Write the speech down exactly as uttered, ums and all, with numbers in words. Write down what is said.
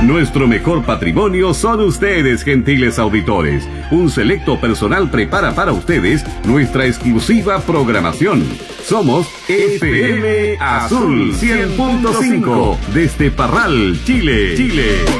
Nuestro mejor patrimonio son ustedes, gentiles auditores. Un selecto personal prepara para ustedes nuestra exclusiva programación. Somos F M Azul cien punto cinco desde Parral, Chile. Chile.